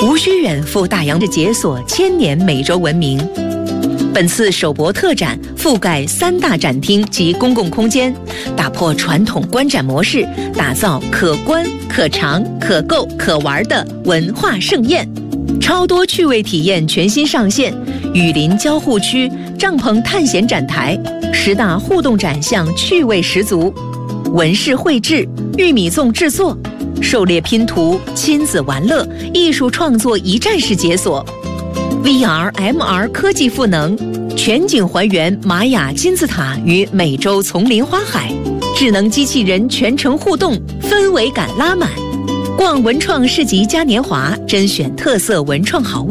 无需远赴大洋解锁千年美洲文明。本次首博特展覆盖3大展厅及公共空间，打破传统观展模式，打造可观、可尝、可购、可玩的文化盛宴。超多趣味体验全新上线，雨林交互区、帐篷探险展台，10大互动展项趣味十足。纹饰绘制、玉米粽制作、狩猎拼图、亲子玩乐、艺术创作一站式解锁。VR、MR 科技赋能，全景还原玛雅金字塔与美洲丛林花海，智能机器人全程互动，氛围感拉满。逛文创市集嘉年华，甄选特色文创好物。